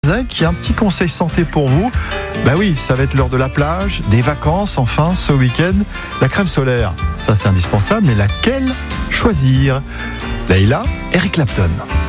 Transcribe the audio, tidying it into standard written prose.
Qui a un petit conseil santé pour vous. Bah oui, ça va être l'heure de la plage, des vacances, enfin, ce week-end. La crème solaire, ça c'est indispensable, mais laquelle choisir? Leïla, Eric Clapton.